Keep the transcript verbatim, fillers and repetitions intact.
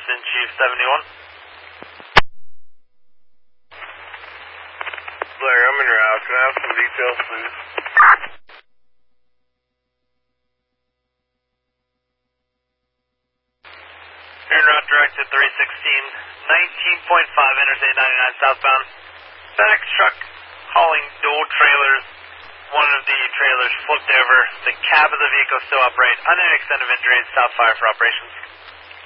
in Chief seventy-one. Blair, I'm in your house. Can I have some details, please? Turn route direct to three sixteen, nineteen point five, Interstate ninety-nine southbound. FedEx truck hauling dual trailers. One of the trailers flipped over. The cab of the vehicle is still upright. Unknown extent of injuries. South fire for operations.